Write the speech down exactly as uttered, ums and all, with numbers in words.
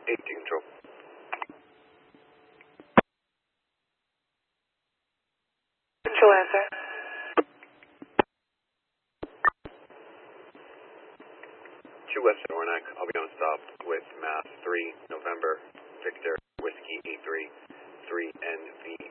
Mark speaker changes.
Speaker 1: eighteen control.
Speaker 2: Control answer.
Speaker 1: two West Warnock, I'll be on stop with Mass three, November, Victor, Whiskey eight three, three N V